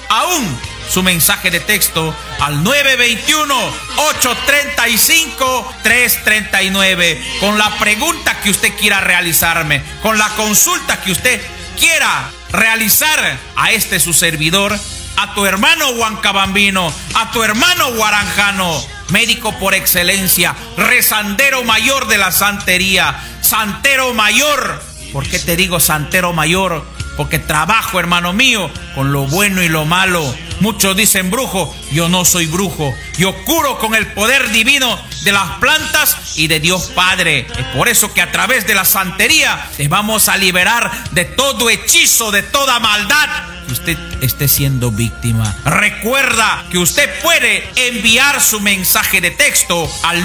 aún su mensaje de texto al 921-835-339 con la pregunta que usted quiera realizarme, con la consulta que usted quiera realizar a su servidor, a tu hermano Huancabambino, a tu hermano Guaranjano, médico por excelencia, rezandero mayor de la santería, santero mayor. ¿Por qué te digo santero mayor? Porque trabajo, hermano mío, con lo bueno y lo malo. Muchos dicen brujo, yo no soy brujo. Yo curo con el poder divino de las plantas y de Dios Padre. Es por eso que a través de la santería te vamos a liberar de todo hechizo, de toda maldad que usted esté siendo víctima. Recuerda que usted puede enviar su mensaje de texto al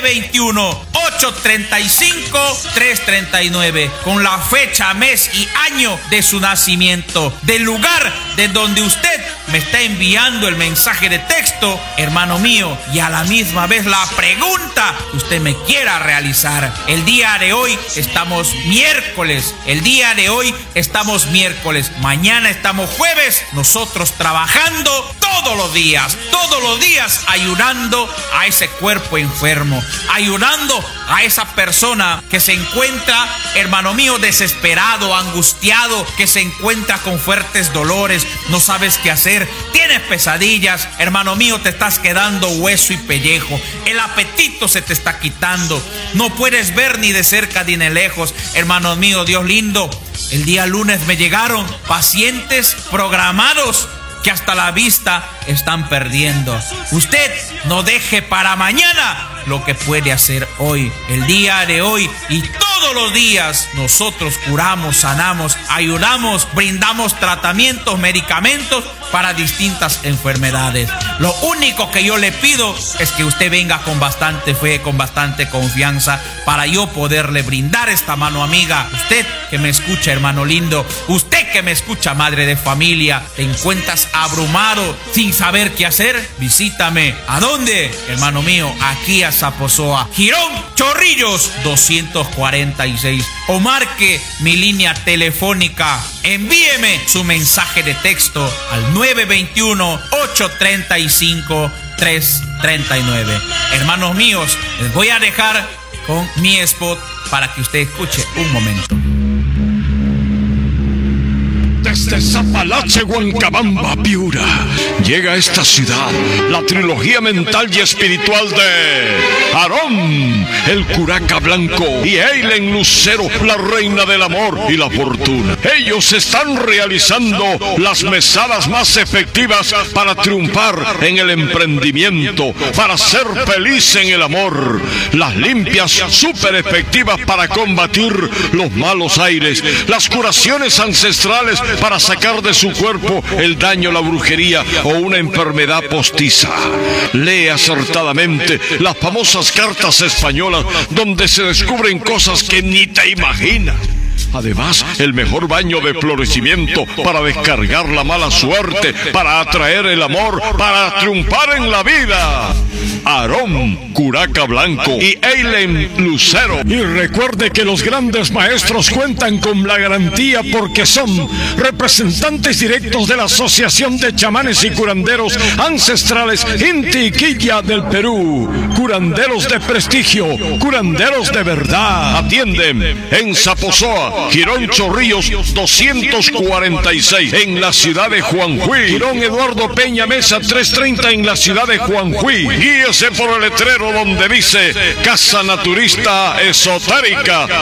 921-835-339 con la fecha, mes y año de su nacimiento, del lugar de donde usted me está enviando el mensaje de texto, hermano mío, y a la misma vez la pregunta que usted me quiera realizar. El día de hoy estamos miércoles. Mañana estamos jueves. Nosotros trabajando todos los días ayudando a ese cuerpo enfermo, ayudando a esa persona que se encuentra, hermano mío, desesperado, angustiado, que se encuentra con fuertes dolores, no sabes qué hacer, tienes pesadillas, hermano mío, te estás quedando hueso y pellejo, el apetito se te está quitando, no puedes ver ni de cerca ni de lejos, hermano mío, Dios lindo. El día lunes me llegaron pacientes programados que hasta la vista están perdiendo. Usted no deje para mañana lo que puede hacer hoy. El día de hoy y todos los días nosotros curamos, sanamos, ayudamos, brindamos tratamientos, medicamentos para distintas enfermedades. Lo único que yo le pido es que usted venga con bastante fe, con bastante confianza, para yo poderle brindar esta mano amiga. Usted que me escucha, hermano lindo, usted que me escucha, madre de familia, te encuentras abrumado, sin saber qué hacer, visítame. ¿A dónde? Hermano mío, aquí a Zaposoa, Girón Chorrillos 246, o marque mi línea telefónica. Envíeme su mensaje de texto al 921-835-339. Hermanos míos, les voy a dejar con mi spot para que usted escuche un momento. Desde Zapalache, Huancabamba, Piura, llega a esta ciudad la trilogía mental y espiritual de Aarón, el curaca blanco, y Eileen Lucero, la reina del amor y la fortuna. Ellos están realizando las mesadas más efectivas para triunfar en el emprendimiento, para ser feliz en el amor. Las limpias súper efectivas para combatir los malos aires, las curaciones ancestrales para sacar de su cuerpo el daño, la brujería o una enfermedad postiza. Lee acertadamente las famosas cartas españolas donde se descubren cosas que ni te imaginas. Además, el mejor baño de florecimiento para descargar la mala suerte, para atraer el amor, para triunfar en la vida. Aarón, curaca blanco, y Eileen Lucero. Y recuerde que los grandes maestros cuentan con la garantía porque son representantes directos de la Asociación de Chamanes y Curanderos Ancestrales Inti Quilla del Perú. Curanderos de prestigio, curanderos de verdad. Atienden en Zaposoa, Girón Chorrillos 246, en la ciudad de Juanjuy. Girón Eduardo Peña Mesa 330, en la ciudad de Juanjuy. Guíese por el letrero donde dice Casa Naturista Esotérica